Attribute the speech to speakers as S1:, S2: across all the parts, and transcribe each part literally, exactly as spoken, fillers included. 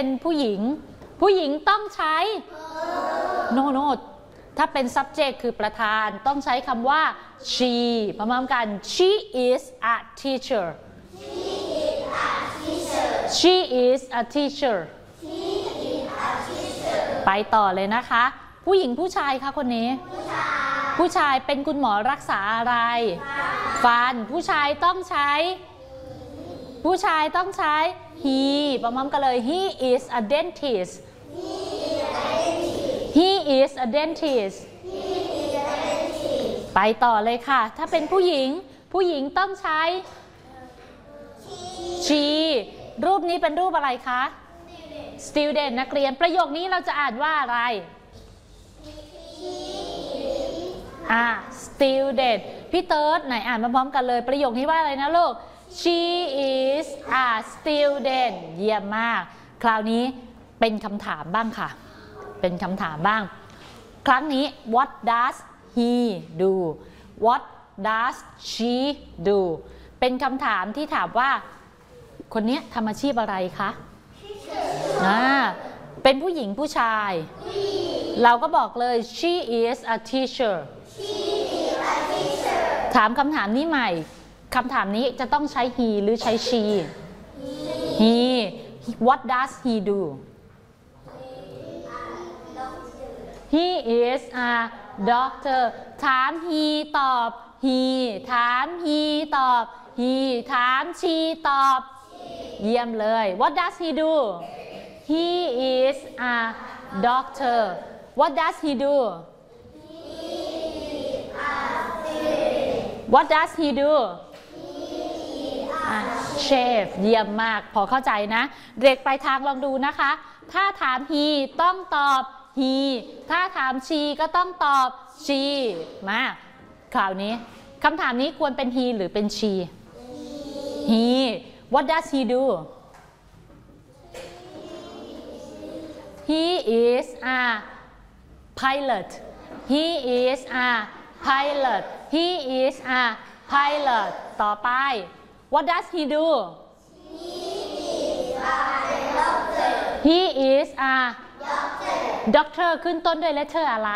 S1: เป็นผู้หญิงผู้หญิงต้องใช้ no no ถ้าเป็น subject คือประธานต้องใช้คำว่า she พร้อมๆกัน she is a teacher she is a teacher ไปต่อเลยนะคะผู้หญิงผู้ชายคะคนนี้ผู้ชายเป็นคุณหมอรักษาอะไรฟันผู้ชายต้องใช้ผู้ชายต้องใช้ he พร้อมๆกันเลย he is a dentist he is a dentist ไปต่อเลยค่ะถ้าเป็นผู้หญิงผู้หญิงต้องใช้ she รูปนี้เป็นรูปอะไรคะ student นักเรียนประโยคนี้เราจะอ่านว่าอะไรอ่า student พี่เติร์ดไหนอ่านมาพร้อมกันเลยประโยคนี้ว่าอะไรนะลูก she is a student เยี่ยมมากคราวนี้เป็นคำถามบ้างค่ะเป็นคำถามบ้างครั้งนี้ what does he do what does she do เป็นคำถามที่ถามว่าคนนี้ทำอาชีพอะไรคะอ่าเป็นผู้หญิงผู้ชายเราก็บอกเลย she is a teacher ถามคำถามนี้ใหม่คำถามนี้จะต้องใช้ he หรือใช้ she he what does he do he is a doctor ถาม he ตอบ he ถาม he ตอบ he ถาม she ตอบเยี่ยมเลย what does he do he is a doctor what does he do what does he do chef เยี่ยมมากพอเข้าใจนะเด็กปลายทางลองดูนะคะถ้าถาม he ต้องตอบ he ถ้าถาม she ก็ต้องตอบ she มาคราวนี้คำถามนี้ควรเป็น he หรือเป็น she he what does he do he is a pilot he is a pilot he is a pilot ต่อไป what does he do he is a doctor ขึ้นต้นด้วย letter อะไร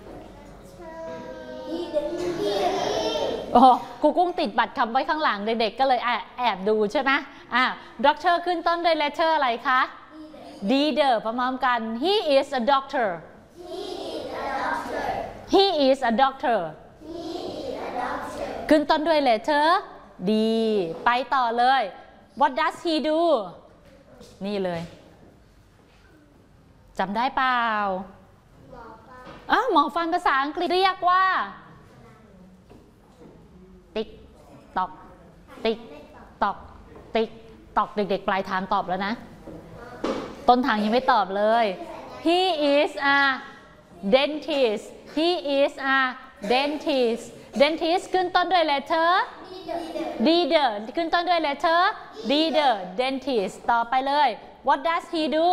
S1: โอ้ครูกุ้งติดบัตรคำไว้ข้างหลังเด็กๆก็เลยแอบดูใช่ไหมอ่ะ doctor ขึ้นต้นด้วย letter อะไรคะ leader พร้อมๆกัน he is a doctor he is a doctor ขึ้นต้นด้วย letter D ไปต่อเลย what does he do นี่เลยจำได้เปล่าอ๋อหมอฟันภาษาอังกฤษเรียกว่าติ๊กตอกติ๊กตอกติ๊กตอกเด็กๆปลายทางตอบแล้วนะต้นทางยังไม่ตอบเลย he is a dentist he is a dentist dentist ขึ้นต้นด้วย letter leader ขึ้นต้นด้วย letter leader dentist ต่อไปเลย what does he do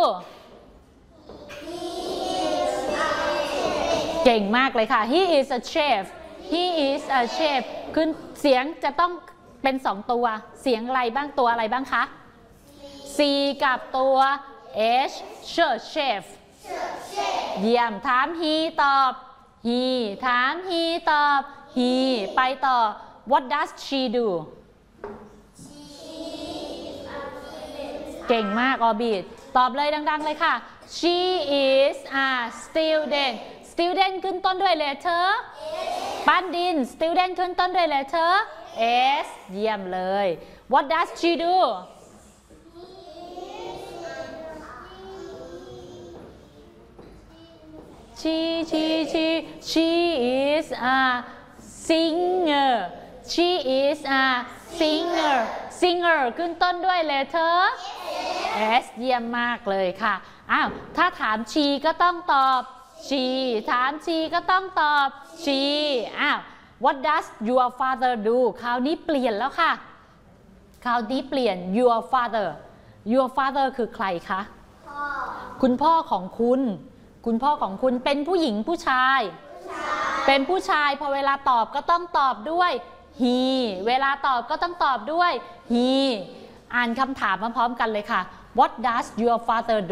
S1: เก่งมากเลยค่ะ he is a chef he is a chef ขึ้นเสียงจะต้องเป็นสองตัวเสียงอะไรบ้างตัวอะไรบ้างคะ C กับตัว H chef เยี่ยมถาม he ตอบ he ถาม he ตอบ he ไปต่อ what does she do เก่งมากออบิทตอบเลยดังๆเลยค่ะ she is a student student ขึ้นต้นด้วย letter ปั้นดิน student ขึ้นต้นด้วย letter S เยี่ยมเลย what does she do she she she she is a singer she is a singer singer ขึ้นต้นด้วย letter S เยี่ยมมากเลยค่ะอ้าวถ้าถาม she ก็ต้องตอบ she ถาม she ก็ต้องตอบ she อ้าว what does your father do คราวนี้เปลี่ยนแล้วค่ะคราวนี้เปลี่ยน your father your father คือใครคะคุณพ่อของคุณคุณพ่อของคุณเป็นผู้หญิงผู้ชายเป็นผู้ชายพอเวลาตอบก็ต้องตอบด้วย he เวลาตอบก็ต้องตอบด้วย he อ่านคำถามพร้อมๆกันเลยค่ะ what does your father do